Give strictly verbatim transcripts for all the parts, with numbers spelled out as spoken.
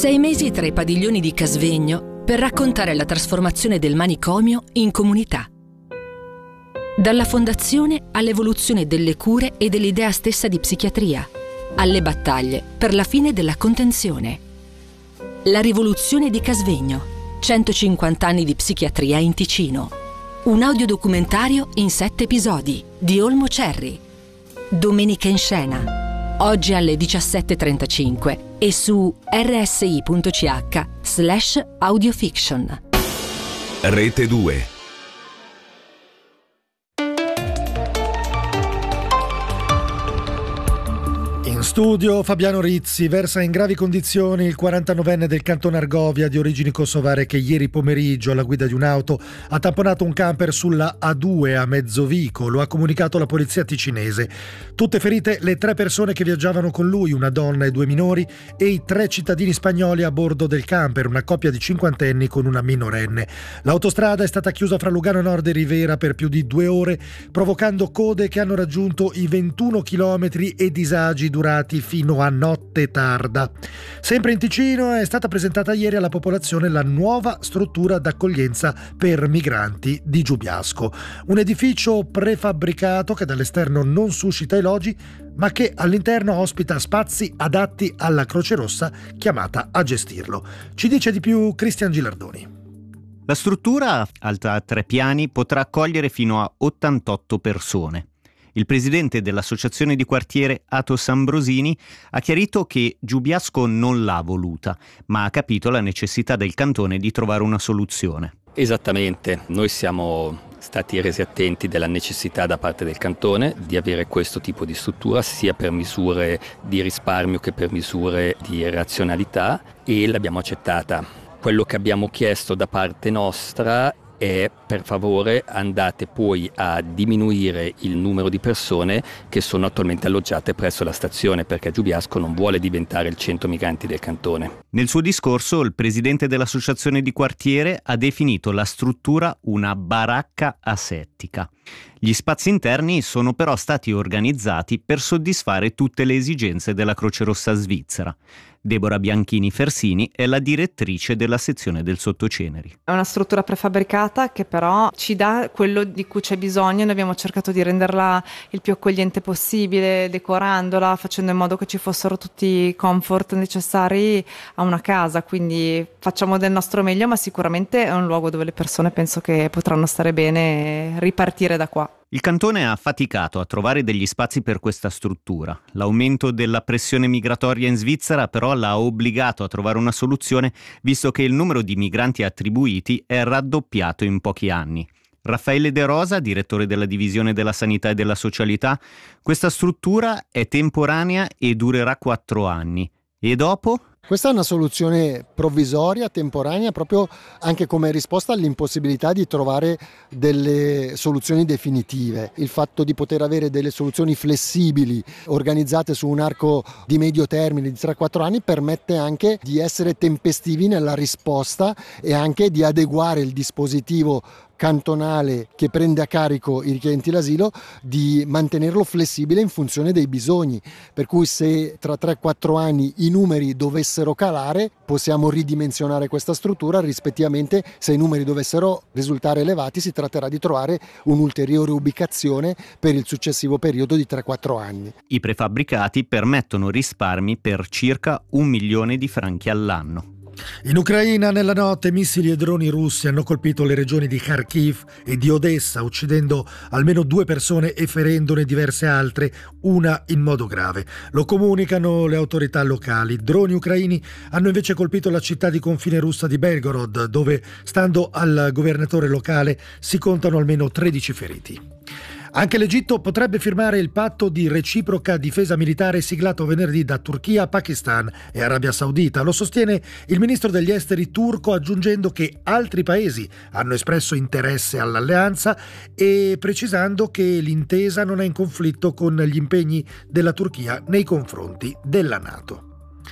Sei mesi tra i padiglioni di Casvegno per raccontare la trasformazione del manicomio in comunità. Dalla fondazione all'evoluzione delle cure e dell'idea stessa di psichiatria, alle battaglie per la fine della contenzione. La rivoluzione di Casvegno, centocinquanta anni di psichiatria in Ticino. Un audiodocumentario in sette episodi di Olmo Cerri. Domenica in scena, oggi alle diciassette e trentacinque e su rsi.ch slash audiofiction. Rete due. In studio Fabiano Rizzi. Versa in gravi condizioni il quarantanovenne del Canton Argovia di origini kosovare che ieri pomeriggio alla guida di un'auto ha tamponato un camper sulla A due a Mezzovico. Lo ha comunicato la polizia ticinese. Tutte ferite le tre persone che viaggiavano con lui, una donna e due minori, e i tre cittadini spagnoli a bordo del camper, una coppia di cinquantenni con una minorenne. L'autostrada è stata chiusa fra Lugano Nord e Rivera per più di due ore, provocando code che hanno raggiunto i ventuno chilometri e disagi durati fino a notte tarda. Sempre in Ticino è stata presentata ieri alla popolazione la nuova struttura d'accoglienza per migranti di Giubiasco, un edificio prefabbricato che dall'esterno non suscita elogi, ma che all'interno ospita spazi adatti alla Croce Rossa chiamata a gestirlo. Ci dice di più Cristian Gilardoni. La struttura, alta tre piani, potrà accogliere fino a ottantotto persone. Il presidente dell'associazione di quartiere Atos Ambrosini ha chiarito che Giubiasco non l'ha voluta, ma ha capito la necessità del cantone di trovare una soluzione. Esattamente, noi siamo stati resi attenti della necessità da parte del cantone di avere questo tipo di struttura sia per misure di risparmio che per misure di razionalità, e l'abbiamo accettata. Quello che abbiamo chiesto da parte nostra è: per favore andate poi a diminuire il numero di persone che sono attualmente alloggiate presso la stazione, perché Giubiasco non vuole diventare il centro migranti del cantone. Nel suo discorso il presidente dell'associazione di quartiere ha definito la struttura una baracca asettica. Gli spazi interni sono però stati organizzati per soddisfare tutte le esigenze della Croce Rossa svizzera. Deborah Bianchini Fersini è la direttrice della sezione del Sottoceneri. È una struttura prefabbricata che però ci dà quello di cui c'è bisogno. Noi abbiamo cercato di renderla il più accogliente possibile, decorandola, facendo in modo che ci fossero tutti i comfort necessari a una casa, quindi facciamo del nostro meglio, ma sicuramente è un luogo dove le persone penso che potranno stare bene e ripartire da qua. Il cantone ha faticato a trovare degli spazi per questa struttura. L'aumento della pressione migratoria in Svizzera però l'ha obbligato a trovare una soluzione, visto che il numero di migranti attribuiti è raddoppiato in pochi anni. Raffaele De Rosa, direttore della divisione della sanità e della socialità: questa struttura è temporanea e durerà quattro anni. E dopo? Questa è una soluzione provvisoria, temporanea, proprio anche come risposta all'impossibilità di trovare delle soluzioni definitive. Il fatto di poter avere delle soluzioni flessibili, organizzate su un arco di medio termine di tre quattro anni, permette anche di essere tempestivi nella risposta e anche di adeguare il dispositivo cantonale che prende a carico i richiedenti l'asilo, di mantenerlo flessibile in funzione dei bisogni, per cui se tra tre quattro anni i numeri dovessero calare possiamo ridimensionare questa struttura, rispettivamente se i numeri dovessero risultare elevati si tratterà di trovare un'ulteriore ubicazione per il successivo periodo di tre quattro anni. I prefabbricati permettono risparmi per circa un milione di franchi all'anno. In Ucraina nella notte missili e droni russi hanno colpito le regioni di Kharkiv e di Odessa, uccidendo almeno due persone e ferendone diverse altre, una in modo grave. Lo comunicano le autorità locali. Droni ucraini hanno invece colpito la città di confine russa di Belgorod, dove, stando al governatore locale, si contano almeno tredici feriti. Anche l'Egitto potrebbe firmare il patto di reciproca difesa militare siglato venerdì da Turchia, Pakistan e Arabia Saudita. Lo sostiene il ministro degli esteri turco, aggiungendo che altri paesi hanno espresso interesse all'alleanza e precisando che l'intesa non è in conflitto con gli impegni della Turchia nei confronti della NATO.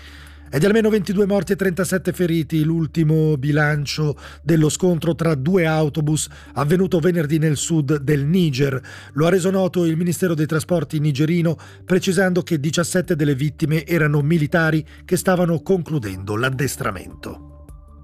È di almeno ventidue morti e trentasette feriti l'ultimo bilancio dello scontro tra due autobus avvenuto venerdì nel sud del Niger. Lo ha reso noto il Ministero dei Trasporti nigerino, precisando che diciassette delle vittime erano militari che stavano concludendo l'addestramento.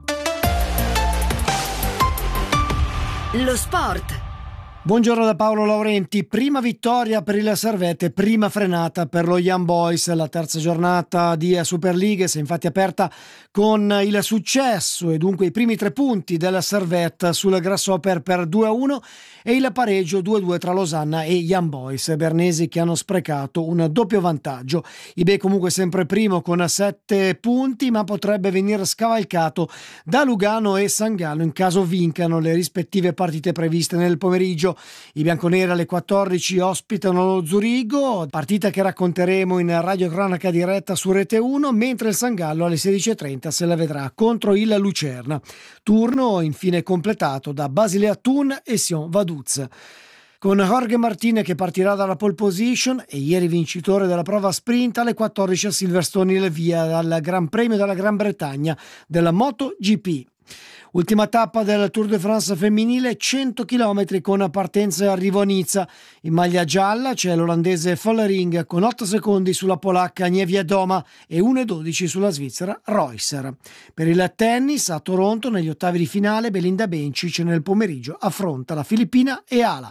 Lo sport. Buongiorno da Paolo Laurenti. Prima vittoria per il Servette, prima frenata per lo Young Boys. La terza giornata di Super League si è infatti aperta con il successo e dunque i primi tre punti della Servette sul Grasshopper per due a uno e il pareggio due a due tra Losanna e Young Boys, bernesi che hanno sprecato un doppio vantaggio. I B comunque sempre primo con sette punti, ma potrebbe venire scavalcato da Lugano e San Gallo in caso vincano le rispettive partite previste nel pomeriggio. I bianconeri alle quattordici ospitano lo Zurigo, partita che racconteremo in radiocronaca diretta su Rete uno, mentre il San Gallo alle sedici e trenta se la vedrà contro il Lucerna. Turno infine completato da Basilea Thun e Sion Vaduz. Con Jorge Martin che partirà dalla pole position e ieri vincitore della prova sprint, alle quattordici a Silverstone il via dal Gran Premio della Gran Bretagna della MotoGP. Ultima tappa del Tour de France femminile, cento chilometri con partenza e arrivo a Nizza. In maglia gialla c'è l'olandese Follering con otto secondi sulla polacca Nievia Doma e uno e dodici sulla svizzera Reusser. Per il tennis a Toronto negli ottavi di finale Belinda Bencic nel pomeriggio affronta la filippina Eala.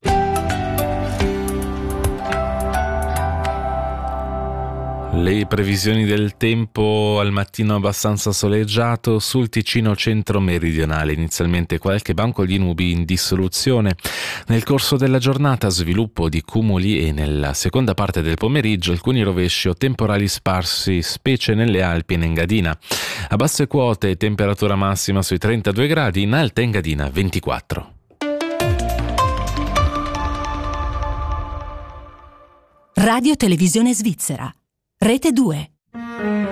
Le previsioni del tempo: al mattino abbastanza soleggiato, sul Ticino centro-meridionale inizialmente qualche banco di nubi in dissoluzione. Nel corso della giornata sviluppo di cumuli e nella seconda parte del pomeriggio alcuni rovesci o temporali sparsi, specie nelle Alpi e in Engadina. A basse quote temperatura massima sui trentadue gradi, in alta Engadina ventiquattro. Radio Televisione Svizzera, Rete due.